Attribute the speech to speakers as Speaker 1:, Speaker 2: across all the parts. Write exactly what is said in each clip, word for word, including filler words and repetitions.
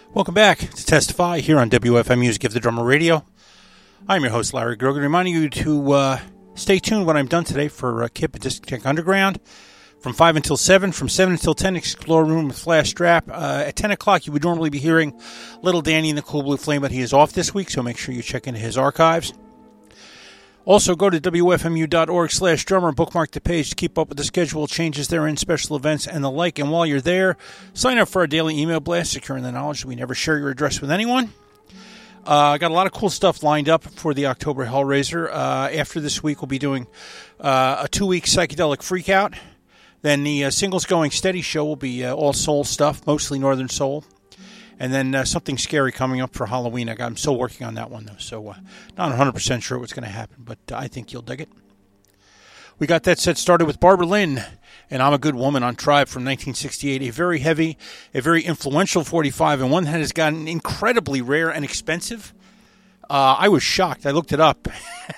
Speaker 1: Welcome back to Testify here on W F M U's Give the Drummer Radio. I'm your host, Larry Grogan, reminding you to uh, stay tuned when I'm done today for uh, Kip and Discotheque Underground. From five until seven, from seven until ten, Explore Room with Flash Strap. Uh, at ten o'clock, you would normally be hearing Little Danny and the Cool Blue Flame, but he is off this week, so make sure you check into his archives. Also, go to W F M U dot org slash drummer and bookmark the page to keep up with the schedule changes therein, special events, and the like. And while you're there, sign up for our daily email blast, securing the knowledge that we never share your address with anyone. I uh, got a lot of cool stuff lined up for the October Hellraiser. Uh, after this week, we'll be doing uh, a two-week psychedelic freakout. Then the uh, Singles Going Steady show will be uh, all soul stuff, mostly Northern Soul. And then uh, something scary coming up for Halloween. I got, I'm still working on that one, though, so uh, not one hundred percent sure what's going to happen, but uh, I think you'll dig it. We got that set started with Barbara Lynn and I'm a Good Woman on Tribe from nineteen sixty-eight, a very heavy, a very influential forty-five, and one that has gotten incredibly rare and expensive. Uh, I was shocked. I looked it up.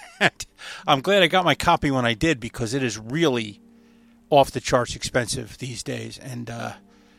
Speaker 1: I'm glad I got my copy when I did, because it is really off the charts expensive these days, and uh,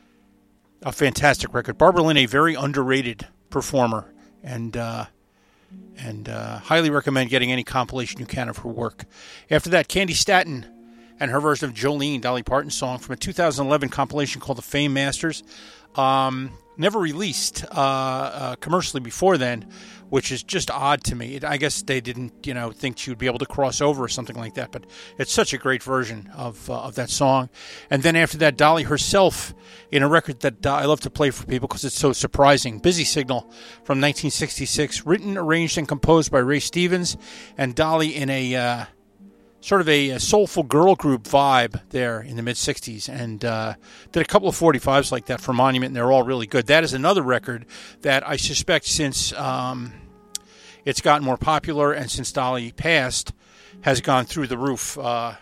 Speaker 1: a fantastic record. Barbara Lynn, a very underrated performer, and uh, and uh, highly recommend getting any compilation you can of her work. After that, Candy Staton and her version of Jolene, Dolly Parton's song, from a two thousand eleven compilation called The Fame Masters. Um, never released uh, uh, commercially before then, which is just odd to me. It, I guess they didn't, you know, think she would be able to cross over or something like that, but it's such a great version of uh, of that song. And then after that, Dolly herself in a record that uh, I love to play for people because it's so surprising. Busy Signal from nineteen sixty-six, written, arranged, and composed by Ray Stevens, and Dolly in a uh, sort of a, a soulful girl group vibe there in the mid-sixties, and uh, did a couple of forty-fives like that for Monument, and they're all really good. That is another record that I suspect, since um, it's gotten more popular and since Dolly passed, has gone through the roof uh,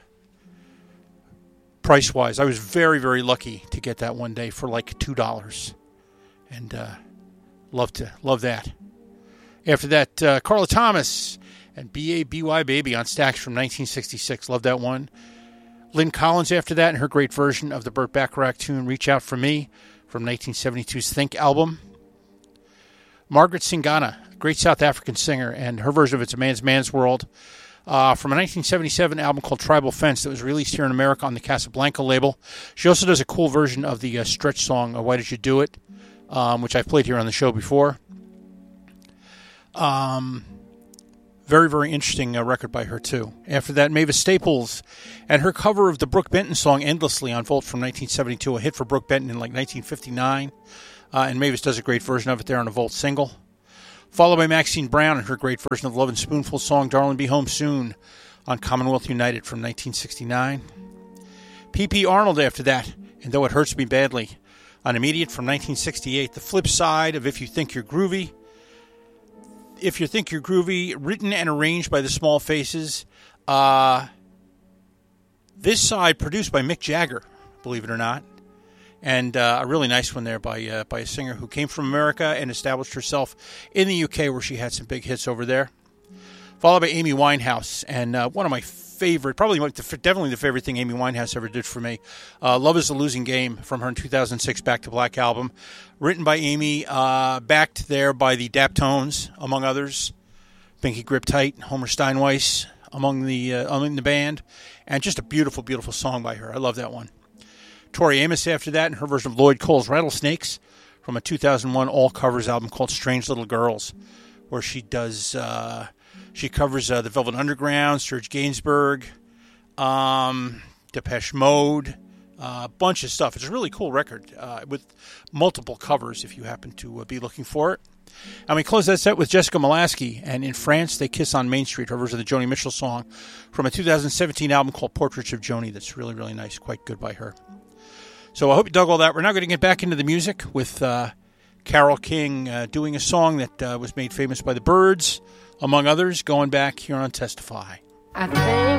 Speaker 1: price-wise. I was very, very lucky to get that one day for like two dollars, and uh, love to love that. After that, uh, Carla Thomas and B A B Y Baby on Stax from nineteen sixty-six. Love that one. Lynn Collins after that, and her great version of the Burt Bacharach tune Reach Out For Me from nineteen seventy-two's Think album. Margaret Singana, great South African singer, and her version of It's a Man's Man's World uh, from a nineteen seventy-seven album called Tribal Fence that was released here in America on the Casablanca label. She also does a cool version of the uh, Stretch song, Why Did You Do It, um, which I've played here on the show before. Um... Very, very interesting uh, record by her, too. After that, Mavis Staples and her cover of the Brooke Benton song Endlessly on Volt from nineteen seventy-two, a hit for Brooke Benton in like nineteen fifty-nine. Uh, and Mavis does a great version of it there on a Volt single. Followed by Maxine Brown and her great version of the Love and Spoonful song Darling Be Home Soon on Commonwealth United from nineteen sixty-nine. P P Arnold after that, and Though It Hurts Me Badly on Immediate from nineteen sixty-eight. The flip side of If You Think You're Groovy. If You Think You're Groovy, written and arranged by the Small Faces. Uh, this side produced by Mick Jagger, believe it or not. And uh, a really nice one there by uh, by a singer who came from America and established herself in the U K, where she had some big hits over there. Followed by Amy Winehouse, and uh, one of my favorite, probably like the, definitely the favorite thing Amy Winehouse ever did for me, uh, Love Is a Losing Game from her in two thousand six Back to Black album. Written by Amy, uh, backed there by the Daptones, among others. Pinky Grip Tight, Homer Steinweiss, among the, uh, among the band. And just a beautiful, beautiful song by her. I love that one. Tori Amos after that, and her version of Lloyd Cole's Rattlesnakes from a two thousand one all covers album called Strange Little Girls, where she does... Uh, She covers uh, the Velvet Underground, Serge Gainsbourg, um, Depeche Mode, a uh, bunch of stuff. It's a really cool record uh, with multiple covers if you happen to uh, be looking for it. And we close that set with Jessica Molaski, and In France, They Kiss on Main Street, her version of the Joni Mitchell song from a two thousand seventeen album called Portraits of Joni that's really, really nice, quite good by her. So I hope you dug all that. We're now going to get back into the music with uh, Carole King uh, doing a song that uh, was made famous by the Byrds, among others, going back here on Testify.
Speaker 2: I think